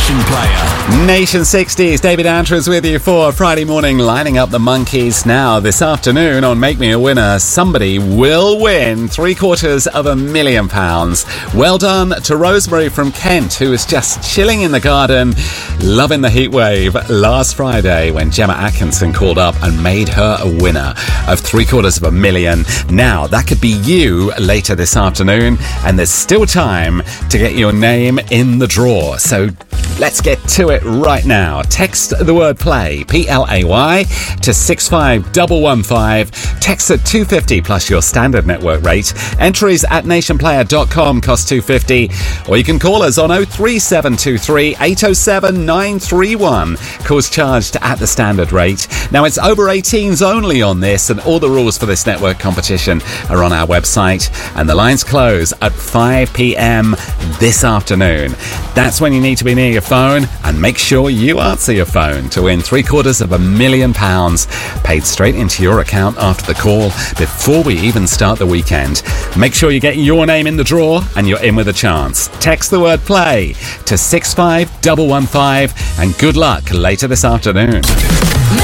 Nation Player. Nation 60s, David Andrews with you for Friday morning, lining up the monkeys. Now, this afternoon on Make Me a Winner, somebody will win £750,000. Well done to Rosemary from Kent, who was just chilling in the garden, loving the heat wave last Friday when Gemma Atkinson called up and made her a winner of £750,000. Now, that could be you later this afternoon, and there's still time to get your name in the draw. So let's get to it right now. Text the word play, PLAY, to 65115. Text at 250 plus your standard network rate. Entries at nationplayer.com cost $2.50. Or you can call us on 03723 807 931. Calls charged at the standard rate. Now, it's over 18s only on this, and all the rules for this network competition are on our website. And the lines close at 5 p.m. this afternoon. That's when you need to be near your phone, and make sure you answer your phone to win £750,000 paid straight into your account after the call before we even start the weekend. Make sure you get your name in the draw and you're in with a chance. Text the word play to 65115, and good luck later this afternoon.